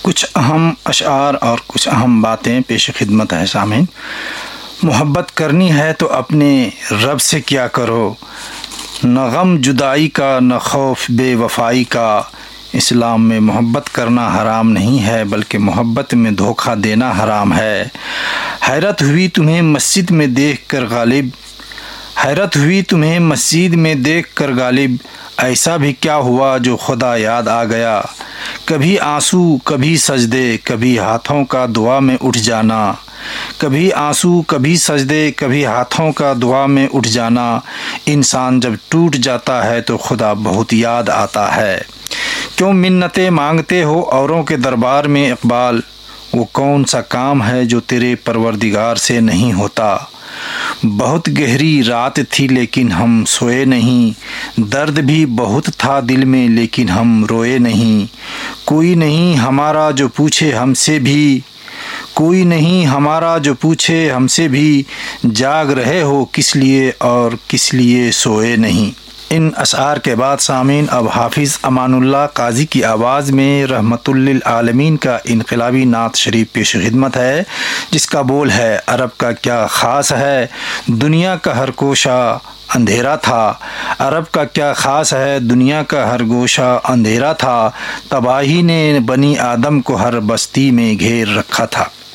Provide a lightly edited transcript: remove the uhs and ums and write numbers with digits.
کچھ اہم اشعار اور کچھ اہم باتیں پیش خدمت ہے سامعین۔ محبت کرنی ہے تو اپنے رب سے کیا کرو، نہ غم جدائی کا نہ خوف بے وفائی کا۔ اسلام میں محبت کرنا حرام نہیں ہے بلکہ محبت میں دھوکہ دینا حرام ہے۔ حیرت ہوئی تمہیں مسجد میں دیکھ کر غالب، حیرت ہوئی تمہیں مسجد میں دیکھ کر غالب، ایسا بھی کیا ہوا جو خدا یاد آ گیا۔ کبھی آنسو کبھی سجدے کبھی ہاتھوں کا دعا میں اٹھ جانا، کبھی آنسو کبھی سجدے کبھی ہاتھوں کا دعا میں اٹھ جانا۔ انسان جب ٹوٹ جاتا ہے تو خدا بہت یاد آتا ہے۔ کیوں منتیں مانگتے ہو اوروں کے دربار میں اقبال، وہ کون سا کام ہے جو تیرے پروردگار سے نہیں ہوتا۔ بہت گہری رات تھی لیکن ہم سوئے نہیں، درد بھی بہت تھا دل میں لیکن ہم روئے نہیں۔ کوئی نہیں ہمارا جو پوچھے ہم سے بھی، کوئی نہیں ہمارا جو پوچھے ہم سے بھی، جاگ رہے ہو کس لیے اور کس لیے سوئے نہیں۔ ان اشعار کے بعد سامعین اب حافظ امان اللہ قاضی کی آواز میں رحمت للعالمین کا انقلابی نعت شریف پیش خدمت ہے، جس کا بول ہے: عرب کا کیا خاص ہے دنیا کا ہر کوشہ اندھیرا تھا، عرب کا کیا خاص ہے دنیا کا ہر گوشہ اندھیرا تھا، تباہی نے بنی آدم کو ہر بستی میں گھیر رکھا تھا۔